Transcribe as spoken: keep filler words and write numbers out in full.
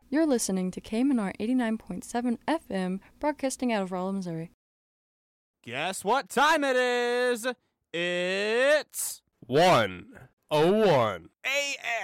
You're listening to K M N R eighty-nine point seven F M, broadcasting out of Rolla, Missouri. Guess what time it is? It's one oh one A